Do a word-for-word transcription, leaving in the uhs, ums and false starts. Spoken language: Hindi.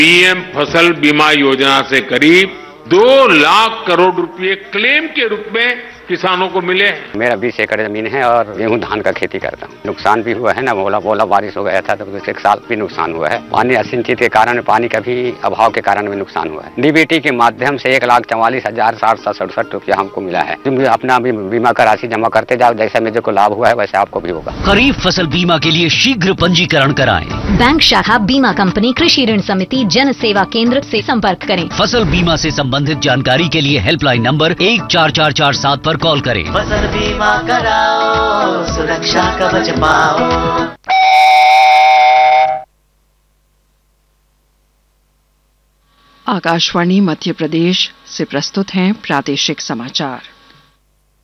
पीएम फसल बीमा योजना से करीब दो लाख करोड़ रुपए क्लेम के रूप में किसानों को मिले हैं। मेरा बीस एकड़ जमीन है और गेहूं धान का खेती करता हूँ। नुकसान भी हुआ है ना, ओला ओला बारिश हो गया था तो एक साल भी नुकसान हुआ है। पानी असिंचित के कारण, पानी का भी अभाव के कारण भी नुकसान हुआ है। डीबीटी के माध्यम से एक लाख चौवालीस हजार साठ सौ सड़सठ रुपया हमको मिला है। तुम अपना भी बीमा का राशि जमा करते जाओ, जैसा मेरे को लाभ हुआ है वैसे आपको भी होगा। खरीफ फसल बीमा के लिए शीघ्र पंजीकरण कराएं। बैंक शाखा, बीमा कंपनी, कृषि ऋण समिति, जन सेवा केंद्र से संपर्क करें। फसल बीमा से संबंधित जानकारी के लिए हेल्पलाइन नंबर एक चार चार चार सात पर कॉल करें। फसल बीमा कराओ, सुरक्षा कवच पाओ। आकाशवाणी मध्य प्रदेश से प्रस्तुत हैं प्रादेशिक समाचार।